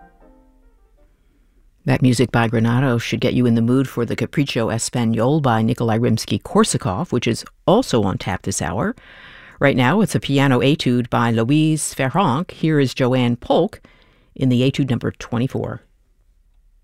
That music by Granado should get you in the mood for the Capriccio Espagnol by Nikolai Rimsky-Korsakov, which is also on tap this hour. Right now, it's a piano etude by Louise Ferranc. Here is Joanne Polk in the etude number 24.